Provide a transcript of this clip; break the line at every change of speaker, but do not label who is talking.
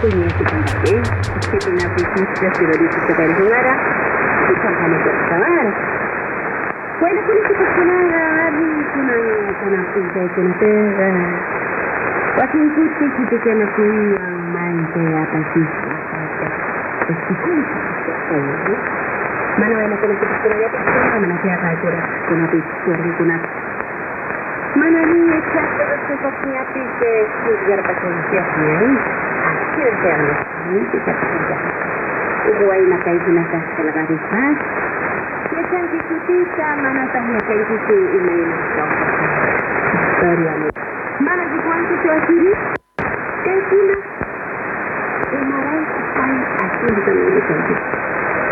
también, que tiene artistas que lo dice que Venezuela, y cantamos de Savara. Bueno, con esta persona, kuna pinta wakin kuti kita kena kui main ke apa sih? Mana mana kuna kita kena lihat mana siapa itu kuna pikir kuna mana ni exacto que cocina que juzgar paciencia bien. Así es serlo. Ni siquiera ya. Ugo ay nakai na sa lagaris mas. Yang dikutisa mana tanya kayak gitu email historia mana di kuanti tu asiri kayak gini emarai sampai asli di dalam itu